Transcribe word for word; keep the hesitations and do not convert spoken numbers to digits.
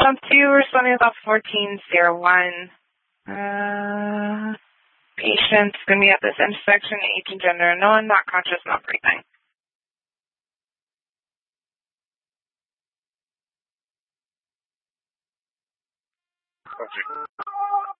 Round two, responding about fourteen zero one. Uh, patient's going to be at this intersection, age and gender unknown, not conscious, not breathing. Subject.